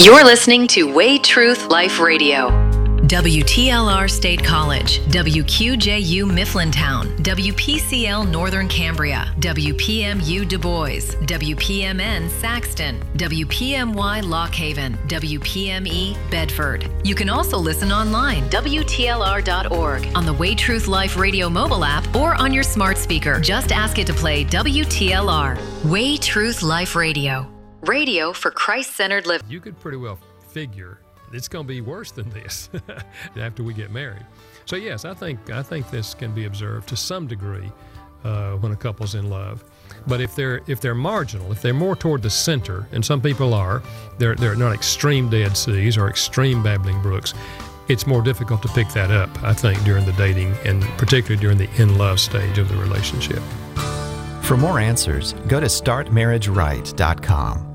You're listening to Way Truth Life Radio. WTLR State College, WQJU Mifflintown, WPCL Northern Cambria, WPMU Du Bois, WPMN Saxton, WPMY Lock Haven, WPME Bedford. You can also listen online, WTLR.org, on the Way Truth Life Radio mobile app, or on your smart speaker. Just ask it to play WTLR. Way Truth Life Radio. Radio for Christ-centered living. You could pretty well figure it's going to be worse than this after we get married. So yes, I think this can be observed to some degree when a couple's in love. But if they're marginal, if they're more toward the center, and some people are, they're not extreme Dead Seas or extreme babbling brooks, it's more difficult to pick that up, I think, during the dating and particularly during the in-love stage of the relationship. For more answers, go to startmarriageright.com.